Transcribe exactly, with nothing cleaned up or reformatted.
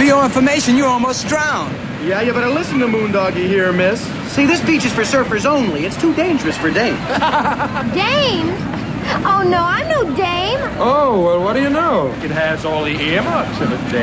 your information, you almost drowned. Yeah, you better listen to Moondoggy here, miss. See, this beach is for surfers only. It's too dangerous for dames. Dame? Oh, no, I'm no dame. Oh, well, what do you know? It has all the earmarks of a dame.